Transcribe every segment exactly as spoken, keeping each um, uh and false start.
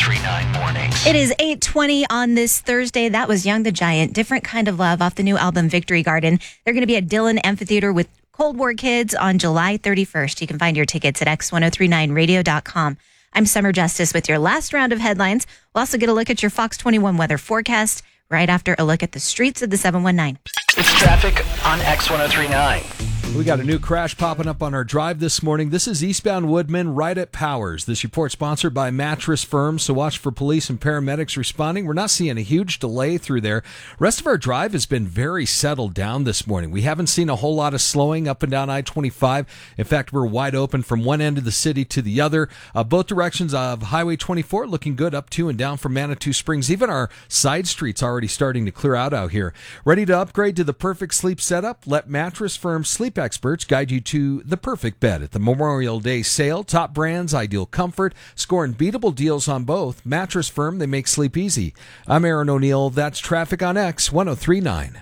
three nine Mornings. It is eight twenty on this Thursday. That was Young the Giant, Different Kind of Love off the new album Victory Garden. They're going to be at Dillon Amphitheater with Cold War Kids on July thirty-first. You can find your tickets at x ten thirty-nine radio dot com. I'm Summer Justice with your last round of headlines. We'll also get a look at your Fox twenty-one weather forecast right after a look at the streets of the seven one nine. It's traffic on X ten thirty-nine. We got a new crash popping up on our drive this morning. This is eastbound Woodman right at Powers. This report sponsored by Mattress Firm, so watch for police and paramedics responding. We're not seeing a huge delay through there. Rest of our drive has been very settled down this morning. We haven't seen a whole lot of slowing up and down I twenty-five. In fact, we're wide open from one end of the city to the other. Uh, both directions of Highway twenty-four looking good up to and down from Manitou Springs. Even our side streets already starting to clear out out here. Ready to upgrade to the perfect sleep setup? Let Mattress Firm sleep experts guide you to the perfect bed at the Memorial Day sale. Top brands, ideal comfort, score unbeatable deals on both. Mattress Firm, they make sleep easy. I'm Aaron O'Neill. That's traffic on X ten thirty-nine.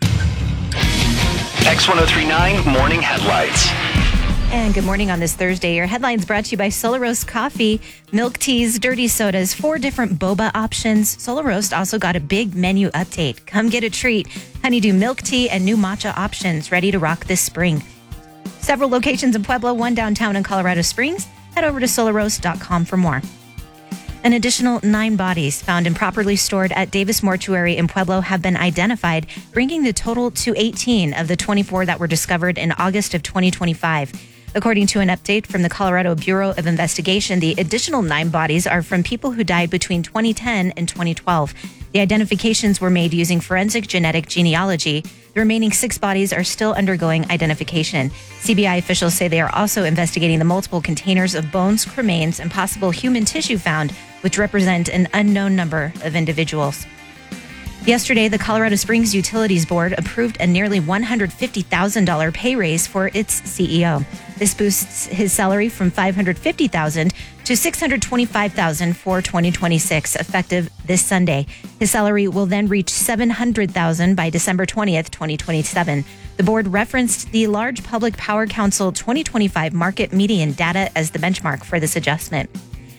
X ten thirty-nine Morning Headlights. And good morning on this Thursday. Your headlines brought to you by Solar Roast Coffee, milk teas, dirty sodas, four different boba options. Solar Roast also got a big menu update. Come get a treat. Honeydew milk tea and new matcha options ready to rock this spring. Several locations in Pueblo, one downtown in Colorado Springs. Head over to solar roast dot com for more. An additional nine bodies found improperly stored at Davis Mortuary in Pueblo have been identified, bringing the total to eighteen of the twenty-four that were discovered in August of twenty twenty-five. According to an update from the Colorado Bureau of Investigation, the additional nine bodies are from people who died between twenty ten and twenty twelve. The identifications were made using forensic genetic genealogy. The remaining six bodies are still undergoing identification. C B I officials say they are also investigating the multiple containers of bones, cremains, and possible human tissue found, which represent an unknown number of individuals. Yesterday, the Colorado Springs Utilities Board approved a nearly one hundred fifty thousand dollars pay raise for its C E O. This boosts his salary from five hundred fifty thousand dollars to six hundred twenty-five thousand dollars for twenty twenty-six, effective this Sunday. His salary will then reach seven hundred thousand dollars by December twentieth, twenty twenty-seven. The board referenced the Large Public Power Council twenty twenty-five market median data as the benchmark for this adjustment.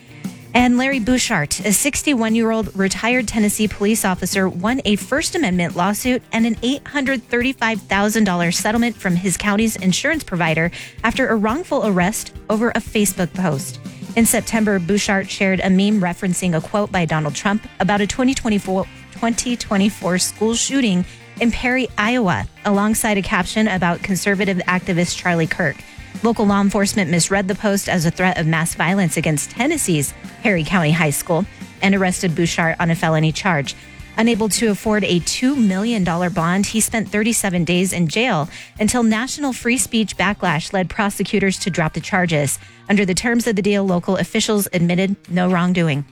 And Larry Bouchard, a sixty-one-year-old retired Tennessee police officer, won a First Amendment lawsuit and an eight hundred thirty-five thousand dollars settlement from his county's insurance provider after a wrongful arrest over a Facebook post. In September, Bouchard shared a meme referencing a quote by Donald Trump about a twenty twenty-four, twenty twenty-four school shooting in Perry, Iowa, alongside a caption about conservative activist Charlie Kirk. Local law enforcement misread the post as a threat of mass violence against Tennessee's Perry County High School and arrested Bouchard on a felony charge. Unable to afford a two million dollars bond, he spent thirty-seven days in jail until national free speech backlash led prosecutors to drop the charges. Under the terms of the deal, local officials admitted no wrongdoing.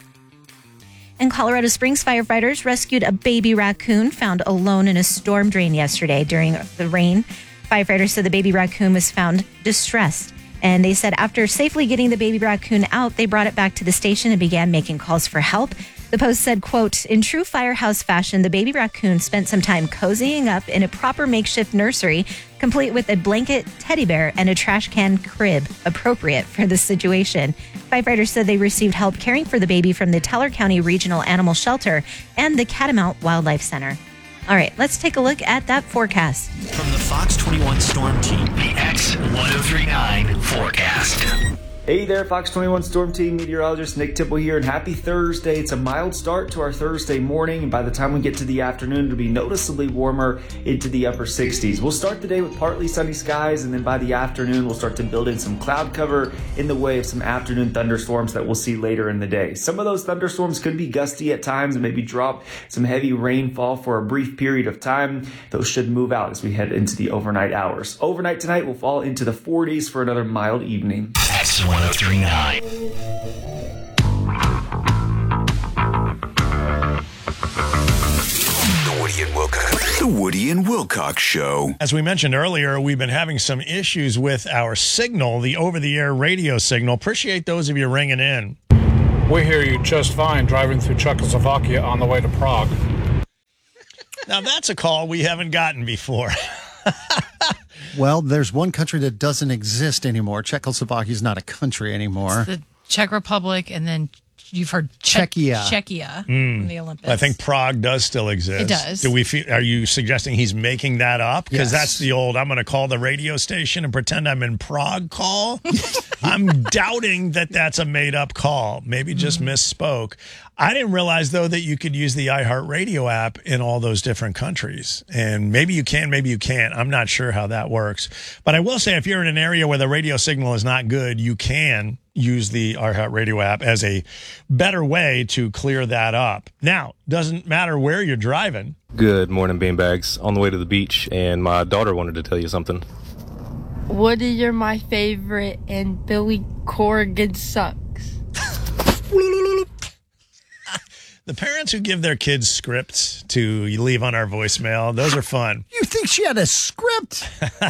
And Colorado Springs firefighters rescued a baby raccoon found alone in a storm drain yesterday during the rain. Firefighters said the baby raccoon was found distressed. And they said after safely getting the baby raccoon out, they brought it back to the station and began making calls for help. The Post said, quote, in true firehouse fashion, the baby raccoon spent some time cozying up in a proper makeshift nursery, complete with a blanket, teddy bear, and a trash can crib, appropriate for the situation. Firefighters said they received help caring for the baby from the Teller County Regional Animal Shelter and the Catamount Wildlife Center. All right, let's take a look at that forecast. From the Fox twenty-one Storm Team, the X ten thirty-nine forecast. Hey there, Fox twenty-one Storm Team meteorologist Nick Tipple here, and happy Thursday. It's a mild start to our Thursday morning, and by the time we get to the afternoon, it'll be noticeably warmer into the upper sixties. We'll start the day with partly sunny skies, and then by the afternoon, we'll start to build in some cloud cover in the way of some afternoon thunderstorms that we'll see later in the day. Some of those thunderstorms could be gusty at times and maybe drop some heavy rainfall for a brief period of time. Those should move out as we head into the overnight hours. Overnight tonight will fall into the forties for another mild evening. X ten thirty-nine. The Woody and Wilcox. The Woody and Wilcox Show. As we mentioned earlier, we've been having some issues with our signal, the over-the-air radio signal. Appreciate those of you ringing in. We hear you just fine driving through Czechoslovakia on the way to Prague. Now, that's a call we haven't gotten before. Well, there's one country that doesn't exist anymore. Czechoslovakia is not a country anymore. It's the Czech Republic and then you've heard che- Czechia. Czechia in the Olympics. I think Prague does still exist. It does. Do we feel, are you suggesting he's making that up? Because Yes. that's the old, I'm going to call the radio station and pretend I'm in Prague call. I'm doubting that that's a made up call. Maybe just Mm-hmm. misspoke. I didn't realize, though, that you could use the iHeartRadio app in all those different countries. And maybe you can, maybe you can't. I'm not sure how that works. But I will say, if you're in an area where the radio signal is not good, you can use the iHeartRadio app as a better way to clear that up. Now, doesn't matter where you're driving. Good morning, beanbags. On the way to the beach, and my daughter wanted to tell you something. Woody, you're my favorite, and Billy Corrigan sucks. The parents who give their kids scripts to leave on our voicemail, those are fun. You think she had a script?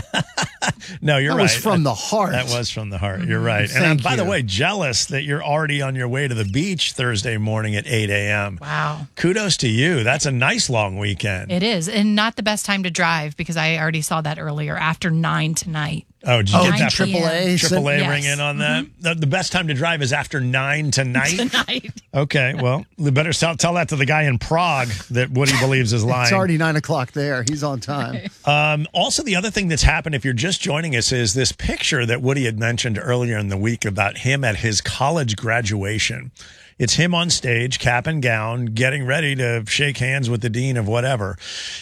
No, you're That right. was from the heart. That was from the heart. You're right. And Thank I'm, by the you. way, jealous that you're already on your way to the beach Thursday morning at eight a.m. Wow. Kudos to you. That's a nice long weekend. It is. And not the best time to drive because I already saw that earlier after nine tonight. Oh, did you Oh, get that triple A. triple A Yes. ring in on that? The, the best time to drive is after nine tonight? Tonight. Okay, well, we better tell, tell that to the guy in Prague that Woody believes is lying. It's already nine o'clock there. He's on time. Um, also, the other thing that's happened, if you're just joining us, is this picture that Woody had mentioned earlier in the week about him at his college graduation. It's him on stage, cap and gown, getting ready to shake hands with the dean of whatever.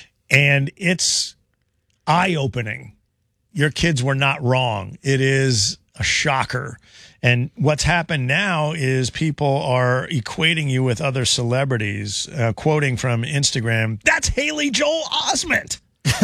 And it's eye-opening. Your kids were not wrong. It is a shocker. And what's happened now is people are equating you with other celebrities, uh, quoting from Instagram, that's Haley Joel Osment.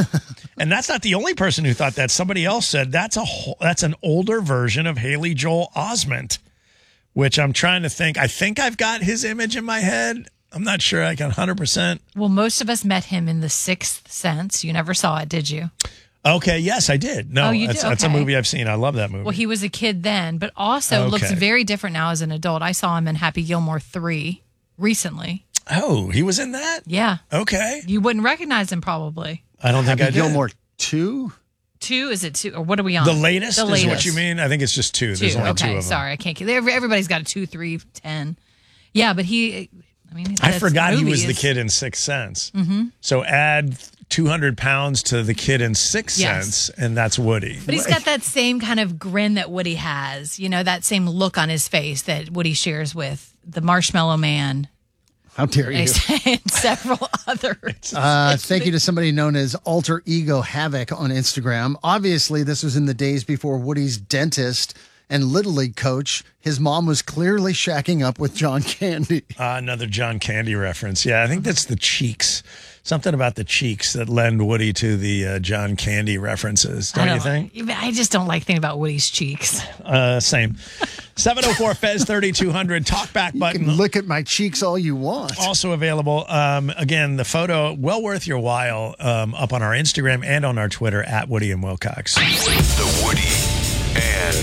And that's not the only person who thought that. Somebody else said that's a whole, that's an older version of Haley Joel Osment, which I'm trying to think. I think I've got his image in my head. I'm not sure I can one hundred percent. Well, most of us met him in The Sixth Sense. You never saw it, did you? Okay, yes, I did. No, Oh, you that's, did? that's a Okay. movie I've seen. I love that movie. Well, he was a kid then, but also looks Okay. very different now as an adult. I saw him in Happy Gilmore three recently. Oh, he was in that? Yeah. Okay. You wouldn't recognize him probably. I don't think I Happy did. Gilmore two? Two? Is it two? Or what are we on? The latest, The is latest. what you mean? I think it's just two. Two. There's only okay, two of them. sorry. I can't keep. Everybody's got a two, three, ten. Yeah, but he, I mean, I that's- forgot the he movie was the is- kid in Sixth Sense. Mm-hmm. So add two hundred pounds to the kid in Sixth Yes. Sense, and that's Woody. But he's got that same kind of grin that Woody has, you know, that same look on his face that Woody shares with the Marshmallow Man How dare you? and several others. Uh, thank you to somebody known as Alter Ego Havoc on Instagram. Obviously, this was in the days before Woody's dentist and Little League coach. His mom was clearly shacking up with John Candy. Uh, another John Candy reference. Yeah, I think that's the cheeks. Something about the cheeks that lend Woody to the uh, John Candy references. Don't, I you think? I just don't like thinking about Woody's cheeks. Uh, same. seven oh four F E Z thirty-two hundred. Talkback You button. can look at my cheeks all you want. Also available. Um, again, the photo, well worth your while, um, up on our Instagram and on our Twitter at Woody and Wilcox. The Woody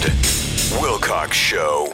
and Wilcox Show.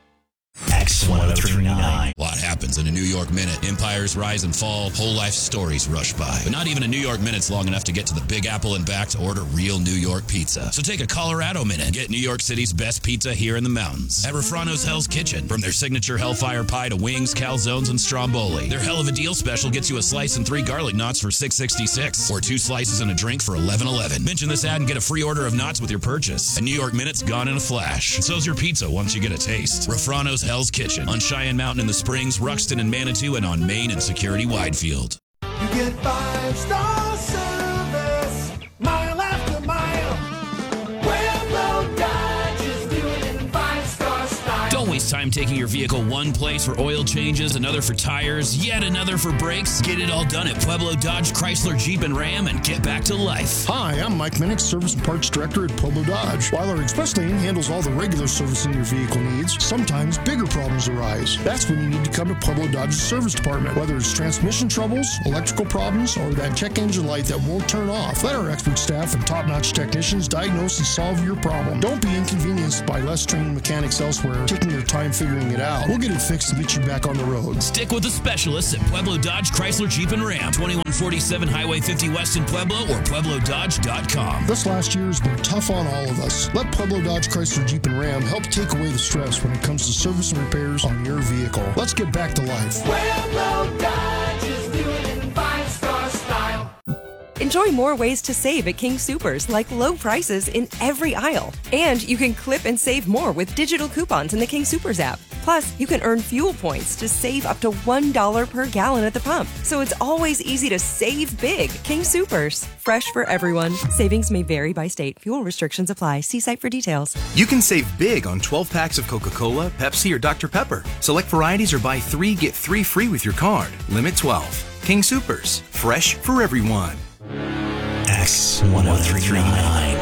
X one oh three nine. A lot happens in a New York minute. Empires rise and fall, whole life stories rush by. But not even a New York minute's long enough to get to the Big Apple and back to order real New York pizza. So take a Colorado minute and get New York City's best pizza here in the mountains. At Refrano's Hell's Kitchen. From their signature Hellfire Pie to wings, calzones, and stromboli. Their hell of a deal special gets you a slice and three garlic knots for six sixty-six, or two slices and a drink for eleven eleven. Mention this ad and get a free order of knots with your purchase. A New York minute's gone in a flash. And so's your pizza once you get a taste. Refrano's Hell's Kitchen on Cheyenne Mountain in the Springs, Ruxton and Manitou, and on Main and Security Widefield. You get five-star service, mile after mile. Pueblo Dodge is doing it in five-star style. Don't waste time taking your vehicle one place for oil changes, another for tires, yet another for brakes. Get it all done at Pueblo Dodge, Chrysler, Jeep, and Ram and get back to life. Hi, I'm Mike Minnick, Service and Parts Director at Pueblo Dodge. While our express lane handles all the regular servicing your vehicle needs, sometimes bigger problems arise. That's when you need to come to Pueblo Dodge's service department. Whether it's transmission troubles, electrical problems, or that check engine light that won't turn off, let our expert staff and top-notch technicians diagnose and solve your problem. Don't be inconvenienced by less trained mechanics elsewhere taking their time time figuring it out. We'll get it fixed and get you back on the road. Stick with the specialists at Pueblo Dodge, Chrysler, Jeep, and Ram. twenty-one forty-seven Highway fifty West in Pueblo or Pueblo Dodge dot com. This last year has been tough on all of us. Let Pueblo Dodge, Chrysler, Jeep, and Ram help take away the stress when it comes to service and repairs on your vehicle. Let's get back to life. Pueblo Dodge is doing it in five-star style. Enjoy more ways to save at King Soopers, like low prices in every aisle. And you can clip and save more with digital coupons in the King Soopers app. Plus, you can earn fuel points to save up to one dollar per gallon at the pump. So it's always easy to save big. King Soopers, fresh for everyone. Savings may vary by state. Fuel restrictions apply. See site for details. You can save big on twelve packs of Coca-Cola, Pepsi, or Doctor Pepper. Select varieties or buy three, get three free with your card. Limit twelve. King Soopers, fresh for everyone. X one oh three nine.